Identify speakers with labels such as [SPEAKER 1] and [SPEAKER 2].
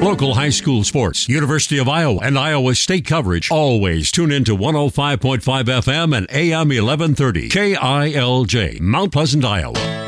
[SPEAKER 1] Local high school sports, University of Iowa, and Iowa State coverage. Always tune in to 105.5 FM and AM 1130. KILJ, Mount Pleasant, Iowa.